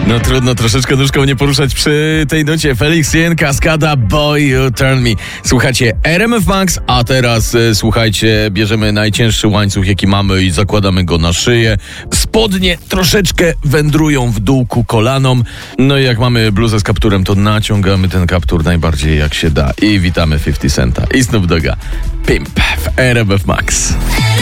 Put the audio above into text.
No trudno troszeczkę nóżką nie poruszać przy tej nucie. Felix Jen, Kaskada, Boy You Turn Me. Słuchajcie RMF Max, a teraz słuchajcie, bierzemy najcięższy łańcuch jaki mamy i zakładamy go na szyję. Spodnie troszeczkę wędrują w dół ku kolanom. No i jak mamy bluzę z kapturem, to naciągamy ten kaptur najbardziej jak się da. I witamy 50 Centa i Snoop Dogga. Pimp w RMF Max.